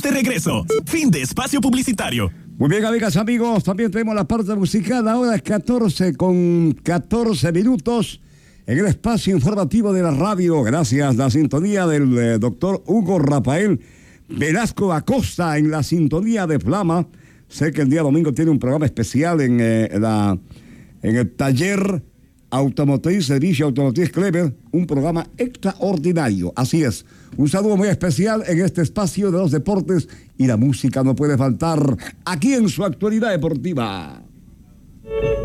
de regreso. Fin de espacio publicitario. Muy bien, amigas, amigos, también tenemos la parte musical. Ahora es 14:14 en el espacio informativo de la radio. Gracias, la sintonía del doctor Hugo Rafael Velasco Acosta en la sintonía de Flama. Sé que el día domingo tiene un programa especial en el taller Automotriz, Servicio Automotriz Clever, un programa extraordinario. Así es, un saludo muy especial en este espacio de los deportes y la música no puede faltar aquí en su actualidad deportiva.